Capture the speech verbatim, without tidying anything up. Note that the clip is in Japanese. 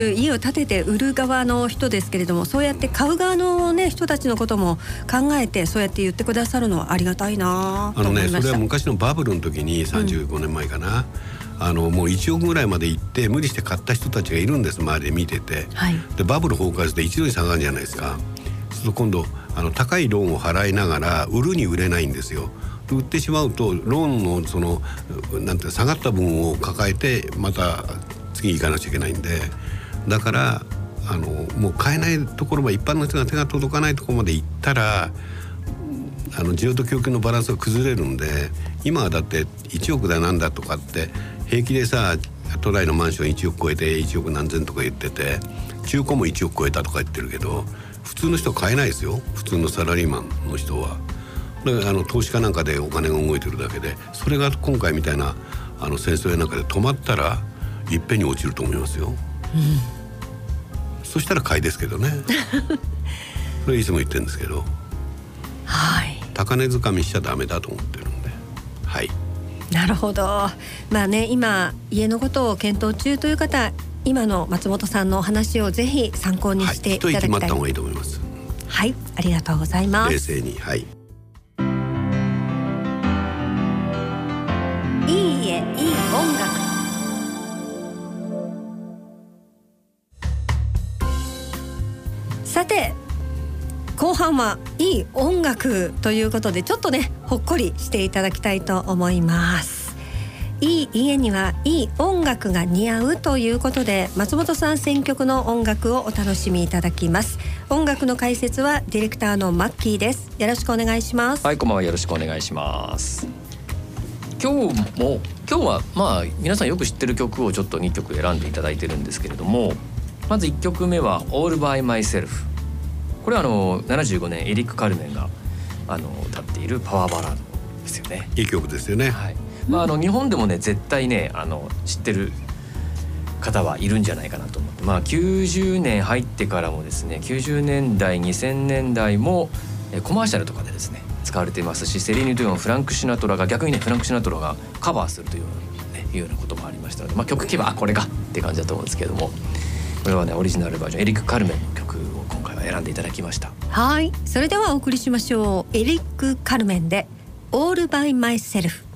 家を建てて売る側の人ですけれども、そうやって買う側の、ね、人たちのことも考えてそうやって言ってくださるのはありがたいなと思いました。 あのね、それは昔のバブルの時にさんじゅうごねんまえかな、うん、あのもういちおくぐらいまで行って無理して買った人たちがいるんです、周りで見てて、はい、でバブル崩壊して一度に下がるじゃないですか。そうすると今度あの高いローンを払いながら売るに売れないんですよ。売ってしまうとローンのそのなんて下がった分を抱えてまた次行かなきゃいけないんで、だからあのもう買えないところは一般の人が手が届かないところまで行ったらあの需要と供給のバランスが崩れるんで、今はだっていちおくだなんだとかって平気でさ、都内のマンションいちおく超えていちおく何千とか言ってて、中古もいちおく超えたとか言ってるけど、普通の人は買えないですよ。普通のサラリーマンの人は。だからあの投資家なんかでお金が動いてるだけで、それが今回みたいなあの戦争やなんかで止まったらいっぺんに落ちると思いますよ、うん、そしたら買いですけどねそれいつも言ってるんですけど、はい、高値掴みしちゃダメだと思ってるんで、はい。 なるほど。まあね、今家のことを検討中という方、今の松本さんのお話をぜひ参考にしていただきたい。 はい、一息決まった方がいいと思います。 はい、ありがとうございます。 冷静に、はい。 いい家、いい音楽。さて後半はいい音楽ということで、ちょっとねほっこりしていただきたいと思います。いい家にはいい音楽が似合うということで、松本さん選曲の音楽をお楽しみいただきます。音楽の解説はディレクターのマッキーです。よろしくお願いします。 はい、こんばんは。よろしくお願いします。今日も今日はまあ皆さんよく知ってる曲をちょっとにきょく選んでいただいてるんですけれども、まずいっきょくめは All by Myself。 これはあのななじゅうごねんエリック・カルメンがあの歌っているパワーバラードですよね。 いい曲ですよね。 はい。まあ、あの日本でもね絶対ねあの知ってる方はいるんじゃないかなと思って、まあ、きゅうじゅうねん入ってからもですね、きゅうじゅうねんだいにせんねんだいもコマーシャルとかでですね使われていますし、セリーヌ・ディオン、フランク・シナトラが逆にねフランク・シナトラがカバーするというような、ね、いうようなこともありましたので、まあ、曲聴けばあこれかって感じだと思うんですけれども、これはねオリジナルバージョンエリック・カルメンの曲を今回は選んでいただきました。 はい、それではお送りしましょう。エリック・カルメンで All by Myself。